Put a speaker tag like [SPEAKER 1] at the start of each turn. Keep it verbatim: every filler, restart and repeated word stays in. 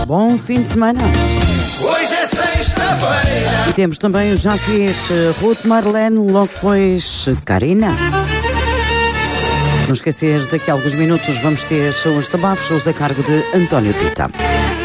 [SPEAKER 1] Bom fim de semana.
[SPEAKER 2] Hoje é sexta-feira.
[SPEAKER 1] E temos também o Jacier, Ruth, Marlene, logo depois Karina. Não esquecer, daqui a alguns minutos vamos ter os desabafos a cargo de António Pita.